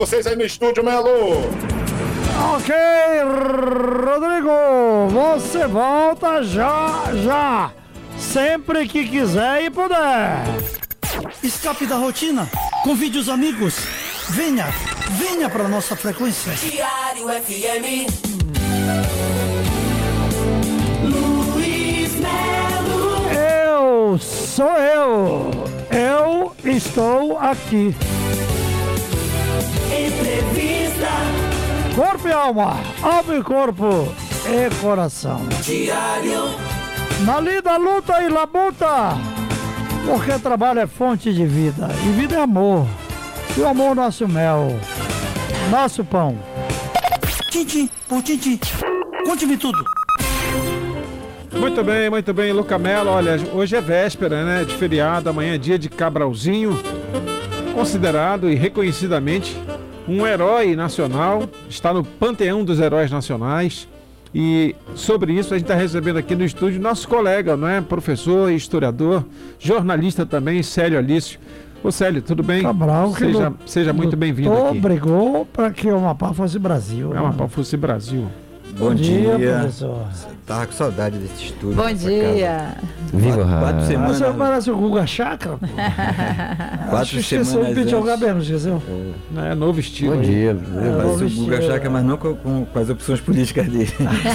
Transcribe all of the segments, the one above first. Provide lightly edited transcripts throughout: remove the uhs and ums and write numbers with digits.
Vocês aí no estúdio, Melo. Ok, Rodrigo, você volta já. Sempre que quiser e puder. Escape da rotina, convide os amigos. Venha para nossa frequência. Diário FM. Luiz Melo. Eu estou aqui. Entrevista. Corpo e alma e coração. Diário. Na lida, luta e labuta, porque trabalho é fonte de vida, e vida é amor, e o amor nosso mel, nosso pão. Tintim, conte-me tudo. Muito bem, Luca Mello. Olha, hoje é véspera, né, de feriado, amanhã é dia de Cabralzinho, considerado e reconhecidamente um herói nacional, está no panteão dos heróis nacionais. E sobre isso a gente está recebendo aqui no estúdio nosso colega, não é? Professor, historiador, jornalista também, Célio Alício. Ô Célio, tudo bem? Cabral, seja muito bem-vindo aqui. Brigou para que o Amapá fosse Brasil. Amapá fosse Brasil. Bom dia, professor. Tava com saudade desse estúdio. Bom dia. Viva, 4 semanas. Você parece o Guga Chakra, pô. 4 esqueceu de pedir o cabelo, esqueceu? É novo estilo. Bom dia. Parece o Guga Chakra, mas não com as opções políticas dele.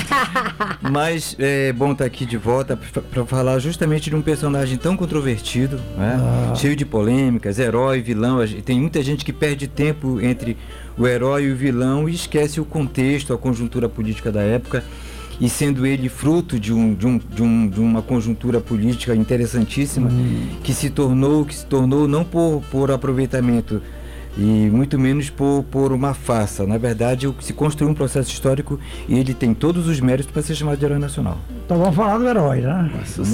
Mas é bom estar aqui de volta para falar justamente de um personagem tão controvertido, né? Cheio de polêmicas, herói, vilão. Tem muita gente que perde tempo entre o herói e o vilão e esquece o contexto, a conjuntura política da época, e sendo ele fruto de uma conjuntura política interessantíssima, que se tornou não por aproveitamento e muito menos por uma farsa. Na verdade, se construiu um processo histórico e ele tem todos os méritos para ser chamado de herói nacional. Então vamos falar do herói, né?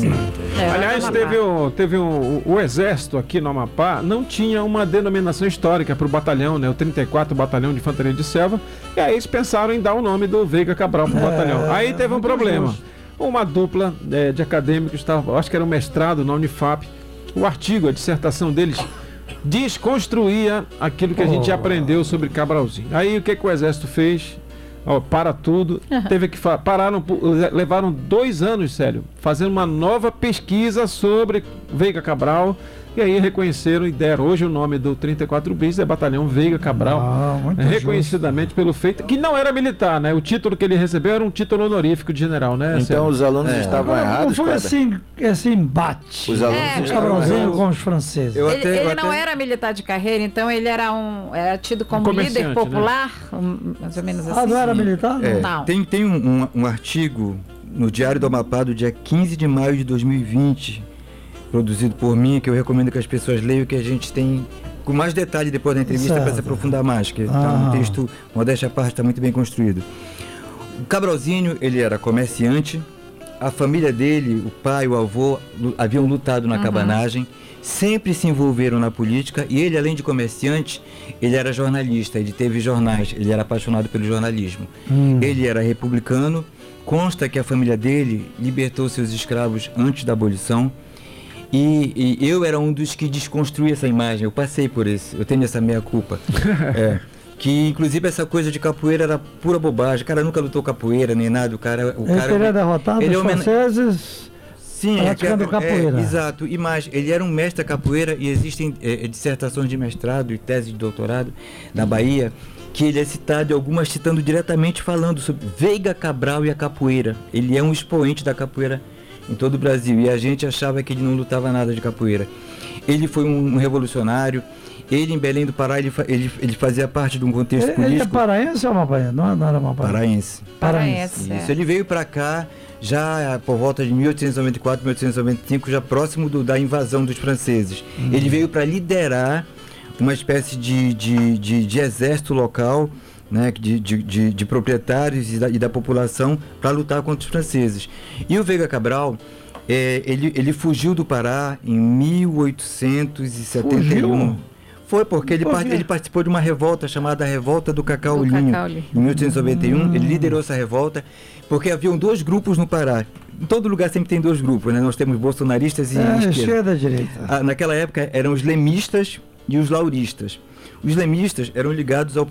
Aliás, teve o Exército aqui no Amapá, não tinha uma denominação histórica para o batalhão, né? O 34 Batalhão de Infantaria de Selva, e aí eles pensaram em dar o nome do Veiga Cabral para o batalhão. Aí teve um problema. Justo. Uma dupla de acadêmicos, acho que era um mestrado na Unifap, o artigo, a dissertação deles desconstruía aquilo que a gente aprendeu sobre Cabralzinho. Aí o que o Exército fez? Para tudo, teve que levaram 2 anos, Célio, fazendo uma nova pesquisa sobre Veiga Cabral, e aí reconheceram e deram hoje o nome do 34 bis, é Batalhão Veiga Cabral, reconhecidamente justo. Pelo feito, que não era militar, né? O título que ele recebeu era um título honorífico de general, né? Então Célio? os alunos estavam errados. Não foi esse embate. Os alunos Cabralzinho com os franceses. Ele não era militar de carreira, então ele era tido como líder popular, né? Mais ou menos assim. Não era militar? Não. Tem um artigo no Diário do Amapá do dia 15 de maio de 2020, produzido por mim, que eu recomendo que as pessoas leiam, que a gente tem com mais detalhe depois da entrevista para se aprofundar mais, que tá um texto, modéstia à parte, está muito bem construído. O Cabralzinho, ele era comerciante, a família dele, o pai, o avô, haviam lutado na cabanagem, sempre se envolveram na política, e ele, além de comerciante, ele era jornalista, ele teve jornais, ele era apaixonado pelo jornalismo. Ele era republicano, consta que a família dele libertou seus escravos antes da abolição, e eu era um dos que desconstruí essa imagem, eu passei por isso, eu tenho essa meia-culpa. Que inclusive essa coisa de capoeira era pura bobagem, o cara nunca lutou capoeira nem nada, o cara teria derrotado os franceses. Sim, praticando capoeira. Exato, e mais, ele era um mestre da capoeira, e existem dissertações de mestrado e tese de doutorado na Bahia, que ele é citado, algumas citando diretamente, falando sobre Veiga Cabral e a capoeira. Ele é um expoente da capoeira em todo o Brasil, e a gente achava que ele não lutava nada de capoeira. Ele foi um revolucionário. Ele, em Belém do Pará, ele fazia parte de um contexto político. Ele é paraense ou amapaiano? Não era amapaiano. Paraense. Isso, ele veio para cá já por volta de 1894, 1895, já próximo da invasão dos franceses. Ele veio para liderar uma espécie de exército local, né, de proprietários e da população para lutar contra os franceses. E o Veiga Cabral, ele fugiu do Pará em 1871. Fugiu? Foi porque ele participou de uma revolta chamada Revolta do Cacaulinho. Em 1891, ele liderou essa revolta porque haviam 2 grupos no Pará. Em todo lugar sempre tem 2 grupos, né? Nós temos bolsonaristas e esquerda. Da direita. Naquela época eram os lemistas e os lauristas. Os lemistas eram ligados ao